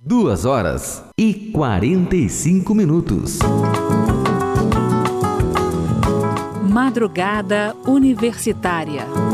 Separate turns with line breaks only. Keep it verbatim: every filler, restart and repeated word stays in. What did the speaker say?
Duas horas e quarenta e cinco minutos.
Madrugada Universitária.